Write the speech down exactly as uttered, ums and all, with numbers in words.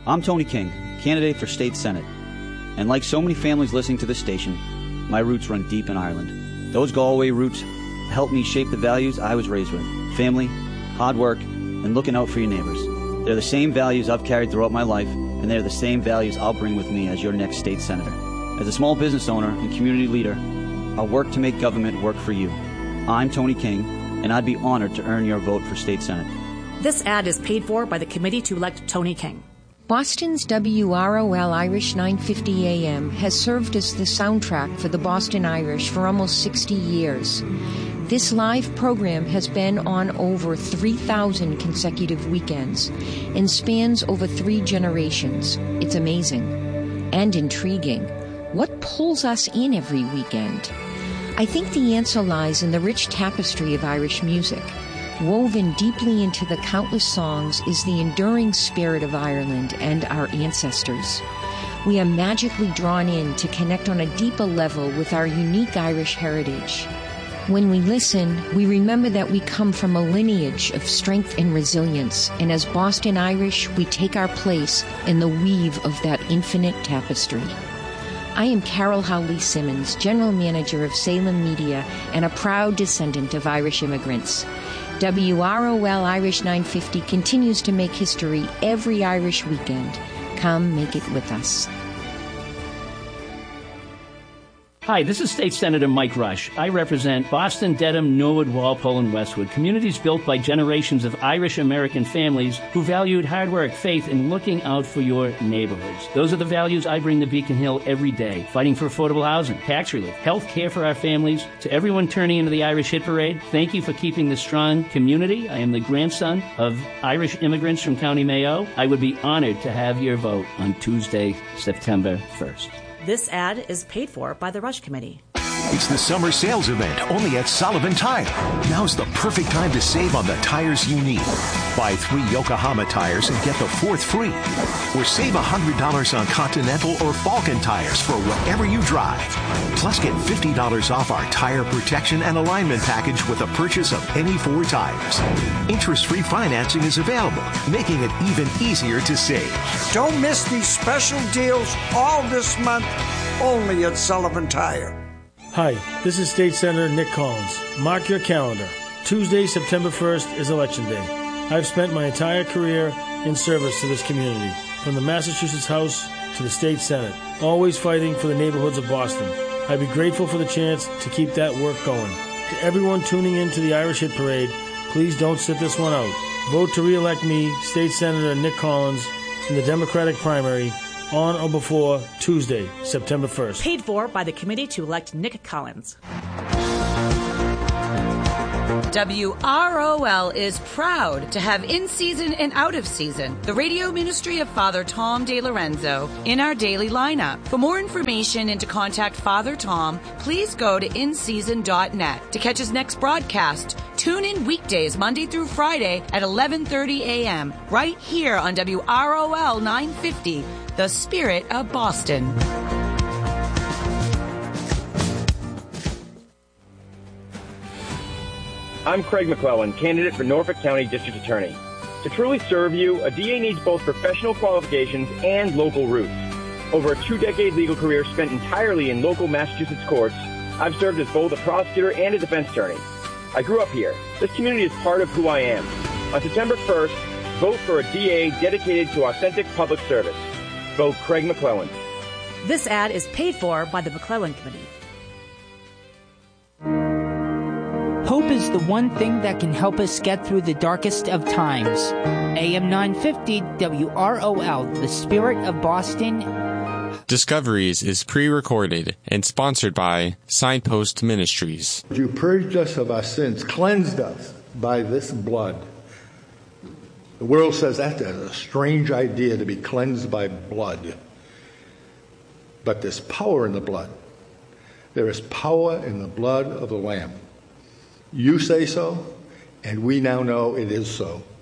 I'm Tony King, candidate for State Senate. And like so many families listening to this station, my roots run deep in Ireland. Those Galway roots helped me shape the values I was raised with. Family, hard work, and looking out for your neighbors. They're the same values I've carried throughout my life, and they're the same values I'll bring with me as your next state senator. As a small business owner and community leader, I'll work to make government work for you. I'm Tony King, and I'd be honored to earn your vote for State Senate. This ad is paid for by the committee to elect Tony King. Boston's W R O L Irish nine fifty A M has served as the soundtrack for the Boston Irish for almost sixty years. This live program has been on over three thousand consecutive weekends and spans over three generations. It's amazing and intriguing. What pulls us in every weekend? I think the answer lies in the rich tapestry of Irish music. Woven deeply into the countless songs is the enduring spirit of Ireland and our ancestors. We are magically drawn in to connect on a deeper level with our unique Irish heritage. When we listen, we remember that we come from a lineage of strength and resilience, and as Boston Irish, we take our place in the weave of that infinite tapestry. I am Carol Howley Simmons, General Manager of Salem Media and a proud descendant of Irish immigrants. W R O L Irish nine fifty continues to make history every Irish weekend. Come make it with us. Hi, this is State Senator Mike Rush. I represent Boston, Dedham, Norwood, Walpole, and Westwood, communities built by generations of Irish-American families who valued hard work, faith, and looking out for your neighborhoods. Those are the values I bring to Beacon Hill every day, fighting for affordable housing, tax relief, health care for our families. To everyone turning into the Irish Hit Parade, thank you for keeping this strong community. I am the grandson of Irish immigrants from County Mayo. I would be honored to have your vote on Tuesday, September first. This ad is paid for by the Rush Committee. It's the summer sales event only at Sullivan Tire. Now's the perfect time to save on the tires you need. Buy three Yokohama tires and get the fourth free. Or save one hundred dollars on Continental or Falcon tires for whatever you drive. Plus get fifty dollars off our tire protection and alignment package with a purchase of any four tires. Interest-free financing is available, making it even easier to save. Don't miss these special deals all this month, only at Sullivan Tire. Hi, this is State Senator Nick Collins. Mark your calendar. Tuesday, September first is Election Day. I've spent my entire career in service to this community, from the Massachusetts House to the State Senate, always fighting for the neighborhoods of Boston. I'd be grateful for the chance to keep that work going. To everyone tuning in to the Irish Hit Parade, please don't sit this one out. Vote to re-elect me, State Senator Nick Collins, in the Democratic primary on or before Tuesday, September first. Paid for by the committee to elect Nick Collins. W R O L is proud to have in-season and out-of-season the radio ministry of Father Tom DeLorenzo in our daily lineup. For more information and to contact Father Tom, please go to in season dot net. To catch his next broadcast, tune in weekdays Monday through Friday at eleven thirty a.m. right here on W R O L nine fifty, the spirit of Boston. I'm Craig McClellan, candidate for Norfolk County District Attorney. To truly serve you, a D A needs both professional qualifications and local roots. Over a two-decade legal career spent entirely in local Massachusetts courts, I've served as both a prosecutor and a defense attorney. I grew up here. This community is part of who I am. On September first, vote for a D A dedicated to authentic public service. Vote Craig McClellan. This ad is paid for by the McClellan Committee. Hope is the one thing that can help us get through the darkest of times. A M nine fifty W R O L, the spirit of Boston. Discoveries is pre-recorded and sponsored by Signpost Ministries. You purged us of our sins, cleansed us by this blood. The world says that's a strange idea to be cleansed by blood. But there's power in the blood. There is power in the blood of the Lamb. You say so, and we now know it is so.